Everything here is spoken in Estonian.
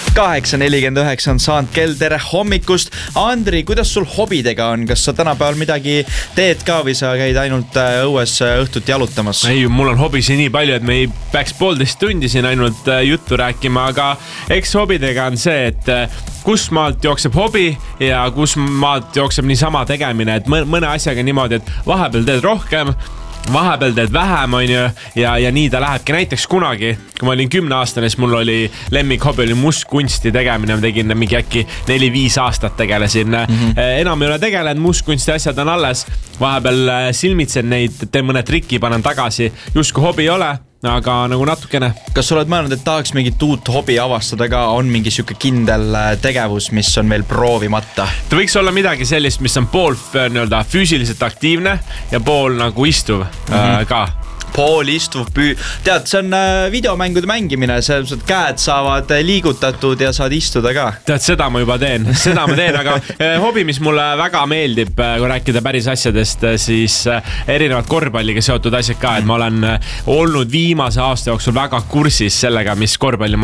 8:49 on saanud kell, tere hommikust. Andri, kuidas sul hobidega on? Kas sa tänapäeval midagi teed ka või sa käid ainult õues õhtut jalutamas? Ei, mul on hobisi nii palju, et me ei peaks 1,5 tundi siin ainult juttu rääkima, aga eks hobidega on see, et kus maalt jookseb hobi ja kus maalt jookseb niisama tegemine, et mõne asjaga niimoodi, et vahepeal teed rohkem, vahepeal teed vähem, on ju, ja nii ta lähebki. Näiteks kunagi, kui ma olin 10-aastane, siis mul oli lemmikhobi oli mustkunsti tegemine, ma tegin mingi äkki 4-5 aastat tegelesin. Enam ei ole tegelenud, mustkunsti asjad on alles, vahepeal silmitsen neid, teen mõne triki, panen tagasi, justkui hobi ei ole, aga nagu natukene. Kas sa oled mõelnud, et tahaks mingit uut hobi avastada ka? On mingi siuke kindel tegevus, mis on veel proovimata? Ta võiks olla midagi sellist, mis on pool füüsiliselt aktiivne ja pool nagu istuv ka. Pool istuv tead, see on videomängude mängimine, käed saavad liigutatud ja saad istuda ka. Tead, seda ma juba teen, aga hobi, mis mulle väga meeldib, kui rääkida päris asjadest, siis erinevad korvpalliga seotud asjad ka, et ma olen olnud viimase aasta jooksul väga kursis sellega, mis korvpalli